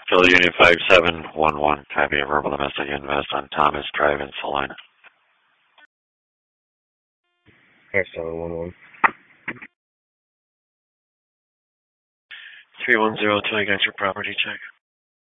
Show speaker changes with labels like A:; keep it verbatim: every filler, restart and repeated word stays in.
A: Philly Union five seven one one, copy a verbal domestic invest on Thomas Drive in Salina.
B: five seven one one.
A: three one zero two, I got your property check.